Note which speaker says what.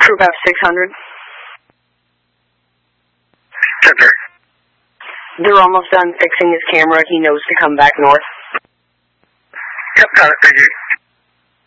Speaker 1: Crew about 600.
Speaker 2: Center.
Speaker 1: They're almost done fixing his camera. He knows to come back north.
Speaker 2: Yep, got it. Thank you.